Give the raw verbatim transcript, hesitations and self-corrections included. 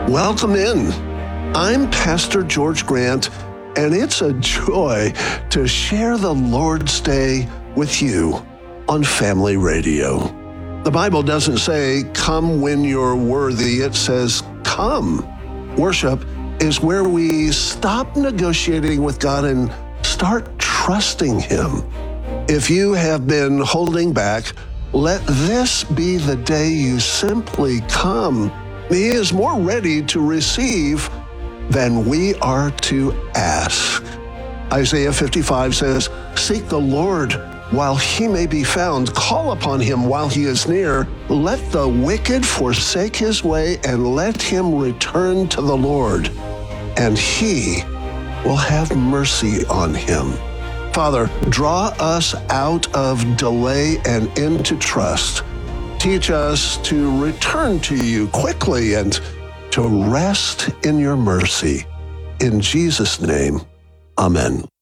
Welcome in. I'm Pastor George Grant, and it's a joy to share the Lord's Day with you on Family Radio. The Bible doesn't say, come when you're worthy. It says, come. Worship is where we stop negotiating with God and start trusting Him. If you have been holding back, let this be the day you simply come. He is more ready to receive than we are to ask. Isaiah fifty-five says, seek the Lord while He may be found. Call upon Him while He is near. Let the wicked forsake his way and let him return to the Lord, and He will have mercy on him. Father, draw us out of delay and into trust. Teach us to return to you quickly and to rest in your mercy. In Jesus' name, amen.